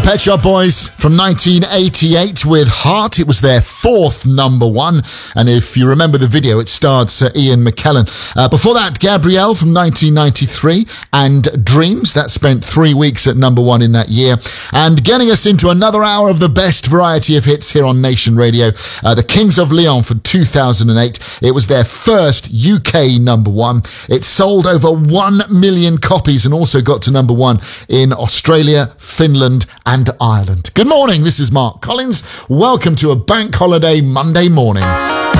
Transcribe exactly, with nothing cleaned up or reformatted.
Pet Shop Boys from nineteen eighty-eight with Heart. It was their fourth number one. And if you remember the video, it starred Sir Ian McKellen. Uh, before that, Gabrielle from nineteen ninety-three and Dreams. That spent three weeks at number one in that year. And getting us into another hour of the best variety of hits here on Nation Radio, uh, the Kings of Leon for two thousand eight. It was their first U K number one. It sold over one million copies and also got to number one in Australia, Finland and Ireland. Good morning, this is Mark Collins. Welcome to a bank holiday Monday morning.